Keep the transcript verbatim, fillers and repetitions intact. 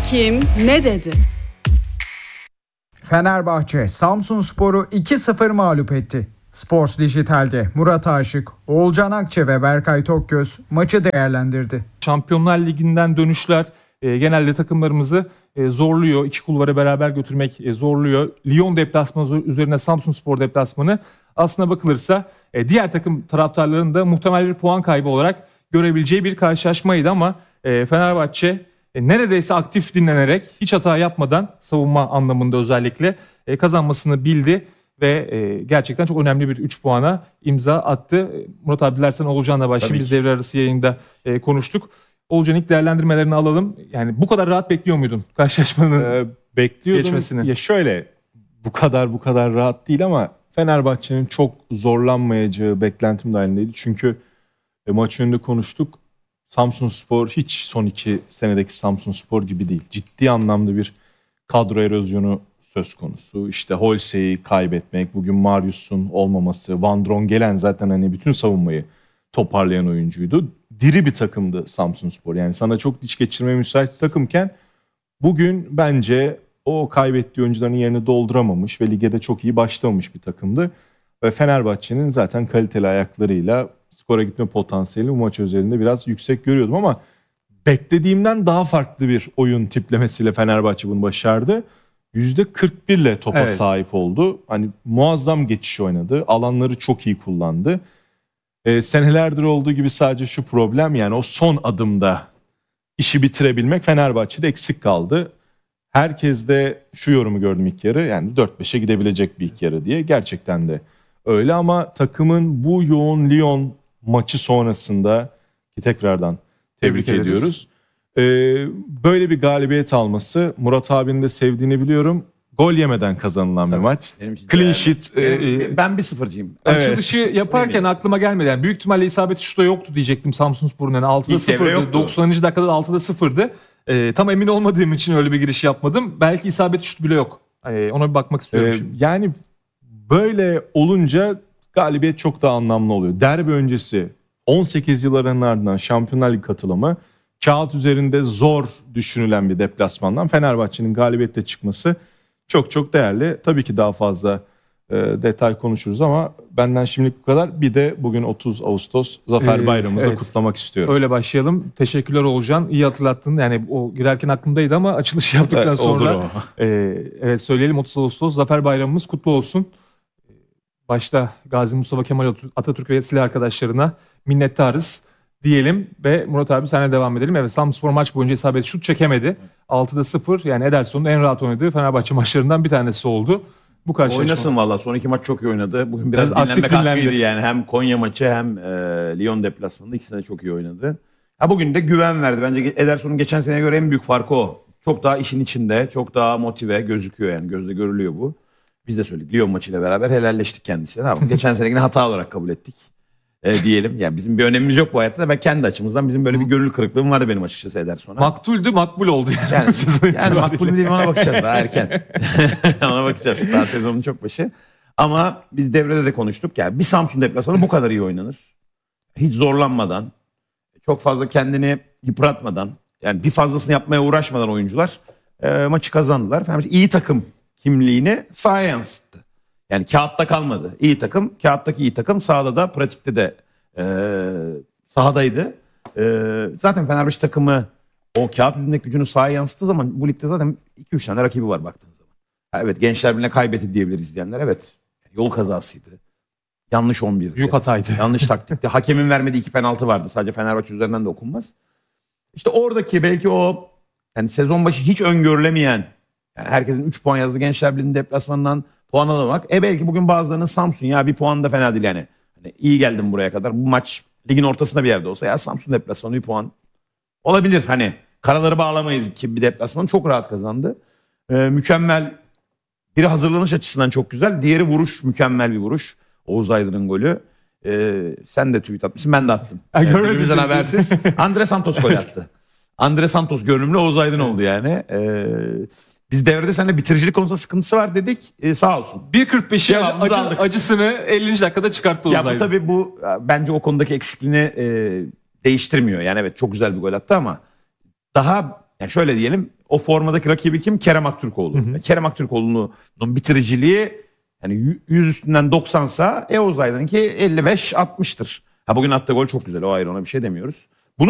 Kim ne dedi? Fenerbahçe Samsunspor'u iki sıfır mağlup etti. Sports Dijital'de Murat Aşık, Oğulcan Akçe ve Berkay Tokgöz maçı değerlendirdi. Şampiyonlar Ligi'nden dönüşler e, genelde takımlarımızı e, zorluyor. İki kulvarı beraber götürmek e, zorluyor. Lyon deplasmanı üzerine Samsunspor deplasmanı aslına bakılırsa e, diğer takım taraftarlarının da muhtemel bir puan kaybı olarak görebileceği bir karşılaşmaydı ama e, Fenerbahçe e, neredeyse aktif dinlenerek hiç hata yapmadan savunma anlamında özellikle e, kazanmasını bildi. Ve e, gerçekten çok önemli bir üç puana imza attı. Murat abi dilersen Oğulcan'la başlayayım. Biz devre arası yayında e, konuştuk. Oğulcan ilk değerlendirmelerini alalım. Yani bu kadar rahat bekliyor muydun karşılaşmanın ee, bekliyordum. geçmesini? Ya şöyle bu kadar bu kadar rahat değil ama Fenerbahçe'nin çok zorlanmayacağı beklentim dahilindeydi. Çünkü e, maç önünde konuştuk. Samsunspor hiç son iki senedeki Samsunspor gibi değil. Ciddi anlamda bir kadro erozyonu söz konusu. İşte Holse'yi kaybetmek, bugün Marius'un olmaması, Van Drongelen zaten hani bütün savunmayı toparlayan oyuncuydu. Diri bir takımdı Samsunspor. Yani sana çok diş geçirmeye müsait takımken bugün bence o kaybettiği oyuncuların yerini dolduramamış ve lige de çok iyi başlamamış bir takımdı. Ve Fenerbahçe'nin zaten kaliteli ayaklarıyla skora gitme potansiyeli bu maç özelinde biraz yüksek görüyordum ama beklediğimden daha farklı bir oyun tiplemesiyle Fenerbahçe bunu başardı. yüzde kırk bir ile topa evet. sahip oldu. Hani muazzam geçiş oynadı. Alanları çok iyi kullandı. Ee, senelerdir olduğu gibi sadece şu problem, yani o son adımda işi bitirebilmek Fenerbahçe'de eksik kaldı. Herkes de şu yorumu gördüm ilk yarı, yani dört beşe gidebilecek bir ilk yarı diye. Gerçekten de öyle ama takımın bu yoğun Lyon maçı sonrasında ki tekrardan tebrik, tebrik ediyoruz. Ee, böyle bir galibiyet alması, Murat abinin de sevdiğini biliyorum. Gol yemeden kazanılan Tabii, bir maç. Clean sheet. E, ben bir sıfırcıyım. Evet. Açılışı yaparken aklıma gelmedi. Yani büyük ihtimalle isabeti şuta yoktu diyecektim Samsunspor'un. Yani altıda sıfırdı. doksanıncı dakikada altıda sıfırdı. Ee, tam emin olmadığım için öyle bir giriş yapmadım. Belki isabeti şut bile yok. Ee, ona bir bakmak istiyorum ee, şimdi. Yani böyle olunca galibiyet çok daha anlamlı oluyor. Derbi öncesi on sekiz yılların ardından Şampiyonlar Ligi katılımı, kağıt üzerinde zor düşünülen bir deplasmandan Fenerbahçe'nin galibiyette çıkması çok çok değerli. Tabii ki daha fazla e, detay konuşuruz ama benden şimdilik bu kadar. Bir de bugün otuz Ağustos Zafer Bayramımızı ee, evet. kutlamak istiyorum. Öyle başlayalım. Teşekkürler Oğulcan. İyi hatırlattın. Yani o girerken aklımdaydı ama açılış yaptıktan evet, sonra e, evet söyleyelim, otuz Ağustos Zafer Bayramımız kutlu olsun. Başta Gazi Mustafa Kemal Atatürk ve silah arkadaşlarına minnettarız diyelim ve Murat abi senle devam edelim. Evet, Samsunspor maç boyunca isabetli şut çekemedi. altıda sıfır, yani Ederson'un en rahat oynadığı Fenerbahçe maçlarından bir tanesi oldu. Bu karşılaşma. Oynasın valla, son iki maç çok iyi oynadı. Bugün biraz, biraz dinlenmek hakkıydı yani. Hem Konya maçı hem e, Lyon deplasmanında ikisinde çok iyi oynadı. Ha, bugün de güven verdi. Bence Ederson'un geçen seneye göre en büyük farkı o. Çok daha işin içinde, çok daha motive gözüküyor yani, gözle görülüyor bu. Biz de söyledik, Lyon maçıyla beraber helalleştik kendisine. Ama geçen sene yine hata olarak kabul ettik. E, diyelim. Yani bizim bir önemimiz yok bu hayatta da ben kendi açımızdan bizim böyle bir gönül kırıklığım vardı benim açıkçası Ederson'a. Maktuldü, makbul oldu yani. Yani, yani makbul değil, ona bakacağız daha erken. Ona bakacağız. Daha sezonun çok başı. Ama biz devrede de konuştuk. Yani bir Samsun deplasmanı bu kadar iyi oynanır. Hiç zorlanmadan, çok fazla kendini yıpratmadan, yani bir fazlasını yapmaya uğraşmadan oyuncular e, maçı kazandılar. Fenerbahçe iyi takım kimliğini sahaya yansıttı. Yani kağıtta kalmadı. İyi takım, kağıttaki iyi takım sahada da, pratikte de e, sahadaydı. E, zaten Fenerbahçe takımı o kağıt yüzündeki gücünü sahaya yansıttığı zaman bu ligde zaten iki üç tane rakibi var baktığın zaman. Ha, evet, Gençler Birliği'ne kaybetti diyebiliriz diyenler. Evet, yol kazasıydı. Yanlış on birdi. Büyük hataydı. Yanlış taktikti. Hakemin vermediği iki penaltı vardı. Sadece Fenerbahçe üzerinden de okunmaz. İşte oradaki belki o, yani sezon başı hiç öngörülemeyen, yani herkesin üç puan yazdığı Gençler Birliği'nin deplasmanından puan alamak. E belki bugün bazılarının Samsun ya bir puan da fena değil yani. Hani iyi geldim buraya kadar. Bu maç ligin ortasında bir yerde olsa ya Samsun deplasmanı bir puan olabilir. Hani karaları bağlamayız ki bir deplasmanı çok rahat kazandı. Ee, mükemmel. Biri hazırlanış açısından çok güzel. Diğeri vuruş, mükemmel bir vuruş. Oğuz Aydın'ın golü. Ee, sen de tweet atmışsın, ben de attım. Yani birbirimizden habersiz. Andre Santos gol attı. Andre Santos görünümlü Oğuz Aydın oldu yani. Ee, Biz devrede seninle bitiricilik konusunda sıkıntısı var dedik. Ee, sağ olsun. bir kırk beşi acı, acısını ellinci dakikada çıkarttı Oğuz Aydın. Ya bu tabii bu bence o konudaki eksikliğini e, değiştirmiyor. Yani evet, çok güzel bir gol attı ama daha Yani şöyle diyelim, o formadaki rakibi kim? Kerem Aktürkoğlu. Yani Kerem Aktürkoğlu'nun bitiriciliği yani yüz üstünden doksansa Eoz Aydın'ınki elli beş altmıştır. Ha bugün attığı gol çok güzel, o ayrı, ona bir şey demiyoruz.